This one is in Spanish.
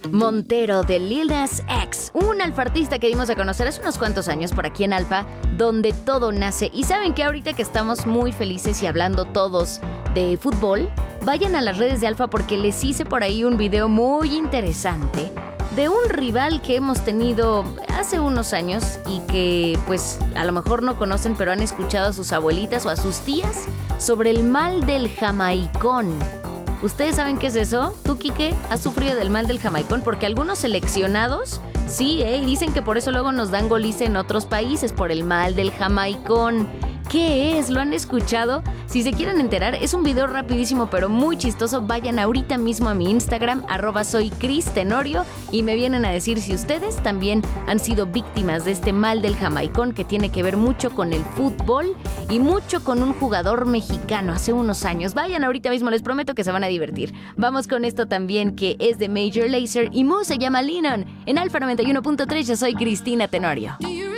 Montero de Lil Nas X, un alfartista que dimos a conocer hace unos cuantos años por aquí en Alfa, donde todo nace. Y saben que ahorita que estamos muy felices y hablando todos de fútbol, vayan a las redes de Alfa porque les hice por ahí un video muy interesante de un rival que hemos tenido hace unos años y que pues a lo mejor no conocen, pero han escuchado a sus abuelitas o a sus tías sobre el mal del jamaicón. ¿Ustedes saben qué es eso? ¿Tú, Quique, has sufrido del mal del jamaicón? Porque algunos seleccionados, sí, dicen que por eso luego nos dan goliza en otros países, por el mal del jamaicón. ¿Qué es? ¿Lo han escuchado? Si se quieren enterar, es un video rapidísimo pero muy chistoso. Vayan ahorita mismo a mi Instagram, @soycristenorio, y me vienen a decir si ustedes también han sido víctimas de este mal del jamaicón, que tiene que ver mucho con el fútbol y mucho con un jugador mexicano hace unos años. Vayan ahorita mismo, les prometo que se van a divertir. Vamos con esto también, que es de Major Lazer y Mu se llama Lennon. En Alfa 91.3 yo soy Cristina Tenorio.